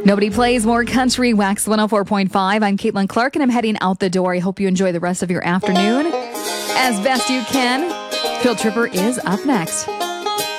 Nobody plays more country. Wax 104.5. I'm Caitlin Clark, and I'm heading out the door. I hope you enjoy the rest of your afternoon as best you can. Field Tripper is up next.